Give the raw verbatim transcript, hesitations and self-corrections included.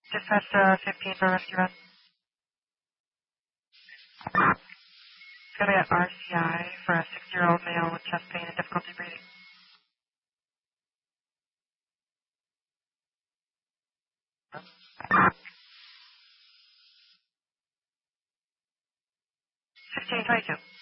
Dispatch uh, fifteen for rescue run. It's going to be at R C I for a six-year-old male with chest pain and difficulty breathing. sixteen twenty-two.